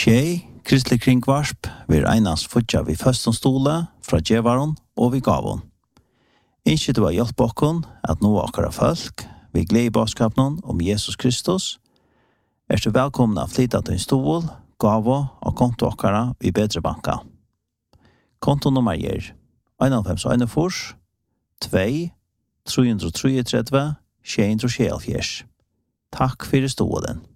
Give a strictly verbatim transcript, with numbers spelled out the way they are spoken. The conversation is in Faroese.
Tjej, kristelig kringvarsp, vi einast futja vi førstens stole, fra djevaron og vi gavon. Innskje du har hjelp okkon at nå akkara folk, vi gled i baskapen om Jesus Kristus, er du velkommen av flytta til en stol, gavo og konto akkara i bedre banka. Kontonummer er en fem en fors, to, tre tre tre, sju tre sju. Takk for stolen.